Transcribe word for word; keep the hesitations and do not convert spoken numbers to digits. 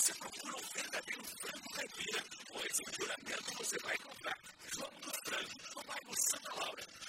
você procura um verdadeiro frango caipira, pois o juramento você vai encontrar. João do Frango, no bairro Santa Laura.